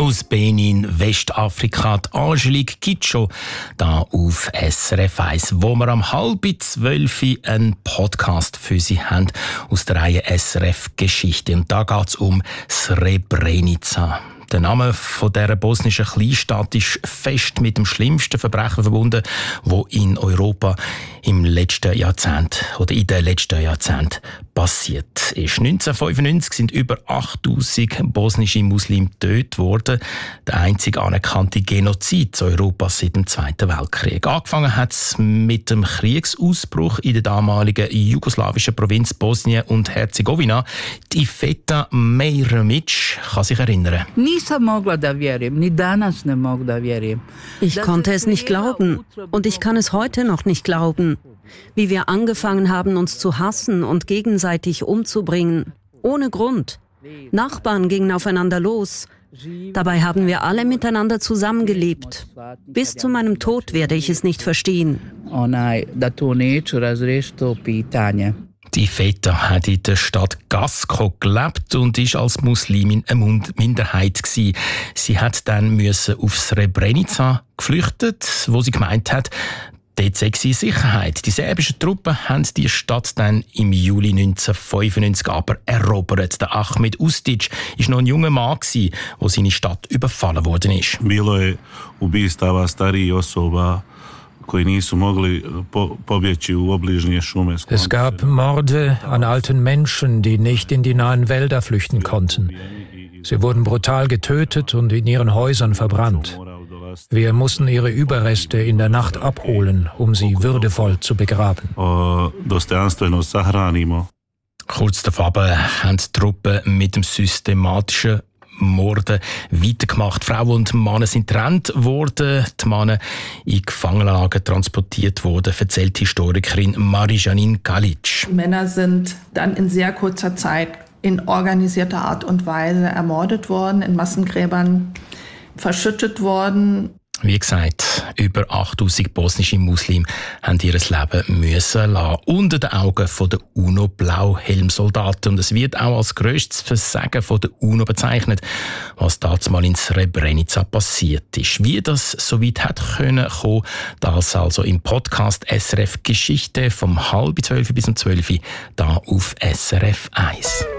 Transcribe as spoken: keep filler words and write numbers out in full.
Aus Benin, Westafrika, die Angelique Kidjo, da auf S R F eins, wo wir am halb zwölf einen Podcast für Sie haben aus der Reihe S R F Geschichte. Und da geht es um Srebrenica. Der Name von dieser bosnischen Kleinstadt ist fest mit dem schlimmsten Verbrechen verbunden, wo in Europa im letzten Jahrzehnt oder in den letzten Jahrzehnten passiert ist. neunzehnhundertfünfundneunzig sind über achttausend bosnische Muslime getötet worden. Der einzige anerkannte Genozid Europas seit dem Zweiten Weltkrieg. Angefangen hat es mit dem Kriegsausbruch in der damaligen jugoslawischen Provinz Bosnien und Herzegowina. Die Feta Mejremić kann sich erinnern. Ich konnte es nicht glauben und ich kann es heute noch nicht glauben, wie wir angefangen haben, uns zu hassen und gegenseitig umzubringen, ohne Grund. Nachbarn gingen aufeinander los. Dabei haben wir alle miteinander zusammengelebt. Bis zu meinem Tod werde ich es nicht verstehen. Die Feta hat in der Stadt Gasko gelebt und ist als Muslimin eine Minderheit gewesen. Sie hat dann müssen auf Srebrenica geflüchtet, wo sie gemeint hat, dort sei sie in Sicherheit. Die serbischen Truppen haben die Stadt dann im Juli neunzehnhundertfünfundneunzig aber erobert. Der Ahmed Ustic war noch ein junger Mann, der seine Stadt überfallen worden ist. Bilo je ubistava starijih osoba. Es gab Morde an alten Menschen, die nicht in die nahen Wälder flüchten konnten. Sie wurden brutal getötet und in ihren Häusern verbrannt. Wir mussten ihre Überreste in der Nacht abholen, um sie würdevoll zu begraben. Kurz davor haben die Truppen mit dem systematischen Morden weitergemacht. Frauen und Männer sind getrennt worden, die Männer in Gefangenenlager transportiert worden, erzählt die Historikerin Marie-Janine Galic. Männer sind dann in sehr kurzer Zeit in organisierter Art und Weise ermordet worden, in Massengräbern verschüttet worden. Wie gesagt, über achttausend bosnische Muslime haben ihr Leben müssen lassen, unter den Augen der UNO-Blauhelmsoldaten. Und es wird auch als grösstes Versagen der UNO bezeichnet, was damals in Srebrenica passiert ist. Wie das so weit hat können kommen, das also im Podcast S R F Geschichte vom halb zwölf bis um zwölf da auf S R F eins.